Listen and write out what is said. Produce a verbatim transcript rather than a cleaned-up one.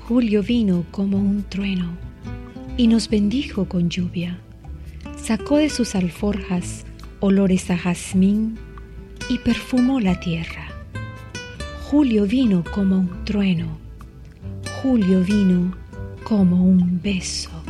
Julio vino como un trueno y nos bendijo con lluvia. Sacó de sus alforjas olores a jazmín y perfumó la tierra. Julio vino como un trueno. Julio vino como un beso.